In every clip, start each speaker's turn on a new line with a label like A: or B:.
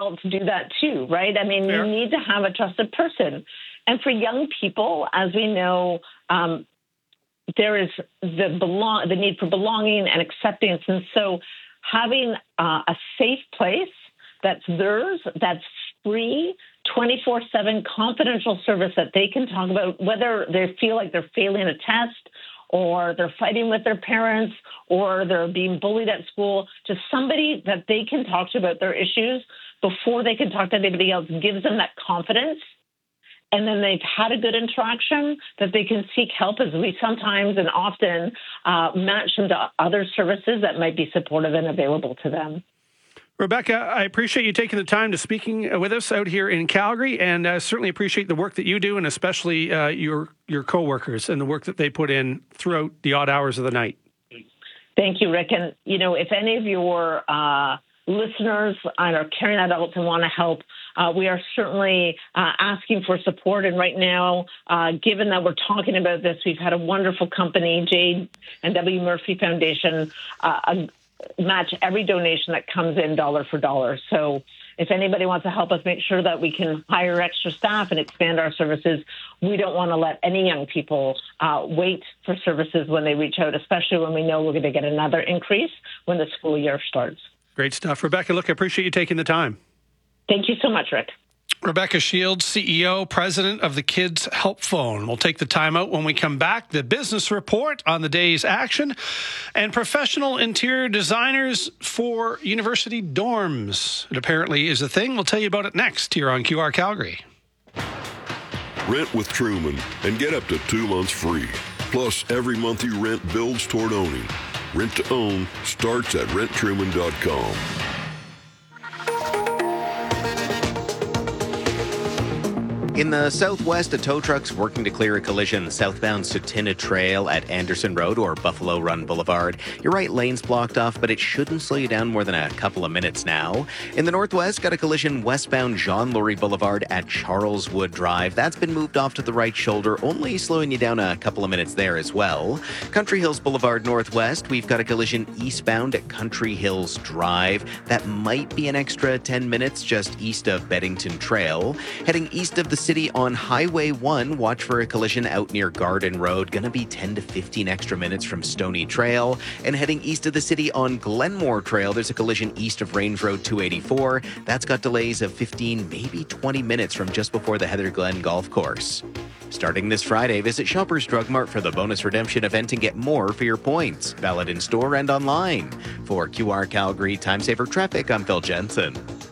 A: adults do that too, right? I mean, you need to have a trusted person. And for young people, as we know, there is the need for belonging and acceptance. And so having a safe place that's theirs, that's free, 24/7 confidential service that they can talk about, whether they feel like they're failing a test or they're fighting with their parents or they're being bullied at school, just somebody that they can talk to about their issues before they can talk to anybody else, gives them that confidence. And then they've had a good interaction, that they can seek help, as we sometimes and often match them to other services that might be supportive and available to them.
B: Rebecca, I appreciate you taking the time to speaking with us out here in Calgary, and certainly appreciate the work that you do, and especially your coworkers and the work that they put in throughout the odd hours of the night.
A: Thank you, Rick. And, if any of your listeners are caring adults and want to help, we are certainly asking for support. And right now, given that we're talking about this, we've had a wonderful company, Jade and W. Murphy Foundation, match every donation that comes in dollar for dollar. So if anybody wants to help us make sure that we can hire extra staff and expand our services, we don't want to let any young people wait for services when they reach out, especially when we know we're going to get another increase when the school year starts.
B: Great stuff. Rebecca, look, I appreciate you taking the time.
A: Thank you so much, Rick.
B: Rebecca Shields, CEO, President of the Kids Help Phone. We'll take the time out when we come back. The business report on the day's action and professional interior designers for university dorms. It apparently is a thing. We'll tell you about it next here on QR Calgary.
C: Rent with Truman and get up to 2 months free. Plus, every month you rent builds toward owning. Rent to own starts at renttruman.com.
D: In the southwest, a tow truck's working to clear a collision southbound Sutina Trail at Anderson Road or Buffalo Run Boulevard. Your right lane's blocked off, but it shouldn't slow you down more than a couple of minutes now. In the northwest, got a collision westbound Jean Laurie Boulevard at Charleswood Drive. That's been moved off to the right shoulder, only slowing you down a couple of minutes there as well. Country Hills Boulevard northwest, we've got a collision eastbound at Country Hills Drive. That might be an extra 10 minutes just east of Beddington Trail. Heading east of the city on Highway 1, watch for a collision out near Garden Road. Gonna be 10 to 15 extra minutes from Stony Trail. And heading east of the city on Glenmore Trail, there's a collision east of Range Road 284. That's got delays of 15, maybe 20 minutes from just before the Heather Glen Golf Course. Starting this Friday, visit Shoppers Drug Mart for the bonus redemption event and get more for your points. Valid in store and online. For QR Calgary Time Saver Traffic, I'm Phil Jensen.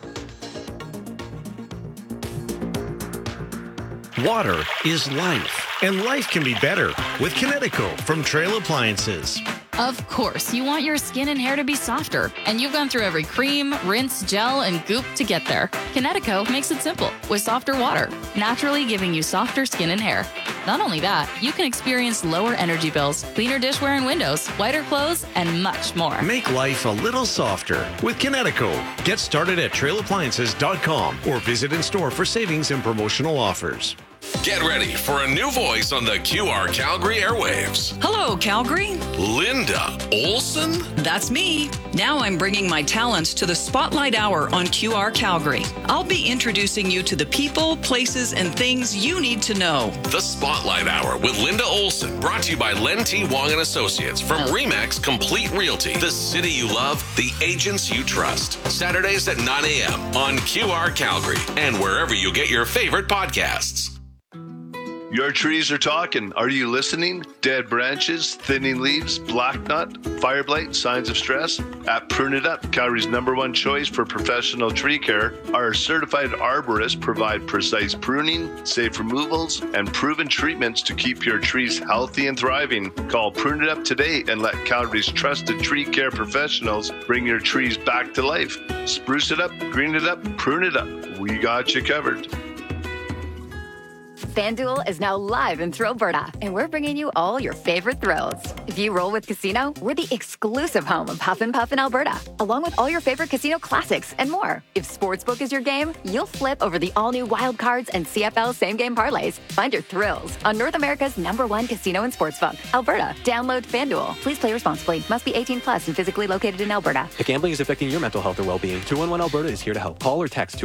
E: Water is life, and life can be better with Kinetico from Trail Appliances.
F: Of course, you want your skin and hair to be softer, and you've gone through every cream, rinse, gel, and goop to get there. Kinetico makes it simple with softer water, naturally giving you softer skin and hair. Not only that, you can experience lower energy bills, cleaner dishware and windows, whiter clothes, and much more.
E: Make life a little softer with Kinetico. Get started at trailappliances.com or visit in store for savings and promotional offers.
G: Get ready for a new voice on the QR Calgary airwaves.
H: Hello, Calgary.
G: Linda Olson?
H: That's me. Now I'm bringing my talents to the Spotlight Hour on QR Calgary. I'll be introducing you to the people, places, and things you need to know.
G: The Spotlight Hour with Linda Olson, brought to you by Len T. Wong and Associates from Remax Complete Realty. The city you love, the agents you trust. Saturdays at 9 a.m. on QR Calgary and wherever you get your favorite podcasts.
I: Your trees are talking. Are you listening? Dead branches, thinning leaves, black knot, fire blight, signs of stress? At Prune It Up, Calgary's #1 choice for professional tree care, our certified arborists provide precise pruning, safe removals, and proven treatments to keep your trees healthy and thriving. Call Prune It Up today and let Calgary's trusted tree care professionals bring your trees back to life. Spruce it up, green it up, prune it up. We got you covered.
J: FanDuel is now live in Thrillberta, and we're bringing you all your favorite thrills. If you roll with Casino, we're the exclusive home of Huff and Puff in Alberta, along with all your favorite casino classics and more. If Sportsbook is your game, you'll flip over the all-new Wild Cards and CFL same-game parlays. Find your thrills on North America's #1 casino and sportsbook, Alberta. Download FanDuel. Please play responsibly. Must be 18 plus and physically located in Alberta.
K: If gambling is affecting your mental health or well-being, 211 Alberta is here to help. Call or text